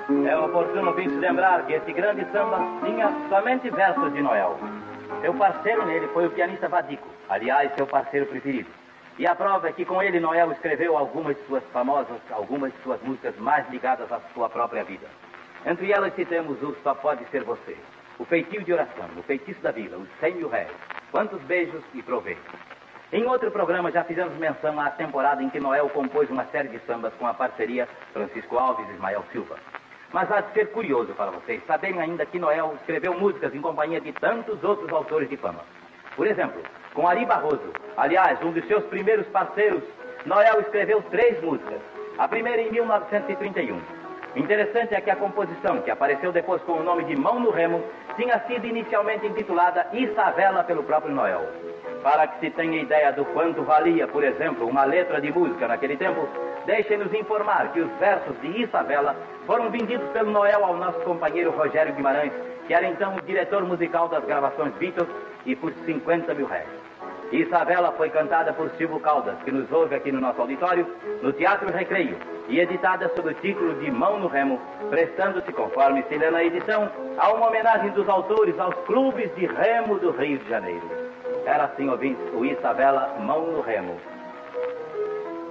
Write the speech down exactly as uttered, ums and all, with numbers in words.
É oportuno vir se lembrar que esse grande samba tinha somente versos de Noel. Seu parceiro nele foi o pianista Vadico, aliás, seu parceiro preferido. E a prova é que com ele Noel escreveu algumas de suas famosas, algumas de suas músicas mais ligadas à sua própria vida. Entre elas citemos o Só Pode Ser Você, o Feitio de Oração, o Feitiço da Vila, os cem mil réis, Quantos Beijos e Provei. Em outro programa já fizemos menção à temporada em que Noel compôs uma série de sambas com a parceria Francisco Alves e Ismael Silva. Mas há de ser curioso para vocês saberem ainda que Noel escreveu músicas em companhia de tantos outros autores de fama. Por exemplo, com Ari Barroso, aliás, um dos seus primeiros parceiros, Noel escreveu três músicas. A primeira em mil novecentos e trinta e um. Interessante é que a composição, que apareceu depois com o nome de Mão no Remo, tinha sido inicialmente intitulada Isavela pelo próprio Noel. Para que se tenha ideia do quanto valia, por exemplo, uma letra de música naquele tempo, deixem-nos informar que os versos de Isavela foram vendidos pelo Noel ao nosso companheiro Rogério Guimarães, que era então o diretor musical das gravações Beatles, e por cinquenta mil réis. Isavela foi cantada por Silvio Caldas, que nos ouve aqui no nosso auditório, no Teatro Recreio, e editada sob o título de Mão no Remo, prestando-se, conforme se lê na edição, a uma homenagem dos autores aos clubes de remo do Rio de Janeiro. Era assim, ouvintes, o Isavela Mão no Remo,